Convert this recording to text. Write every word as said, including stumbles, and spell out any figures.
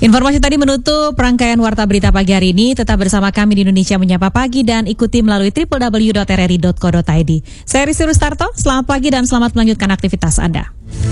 Informasi tadi menutup rangkaian Warta Berita pagi hari ini. Tetap bersama kami di Indonesia Menyapa Pagi dan ikuti melalui w w w dot r r i dot co dot i d. Saya Rizky Rustarto, selamat pagi dan selamat melanjutkan aktivitas Anda.